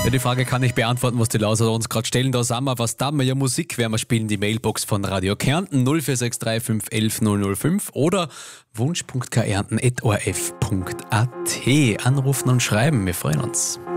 Ja, die Frage kann ich beantworten, was die Lauser uns gerade stellen. Da sind wir, was da wir ja Musik werden wir spielen, die Mailbox von Radio Kärnten 0463 511 005 oder wunsch.kärnten@orf.at. Anrufen und schreiben, wir freuen uns.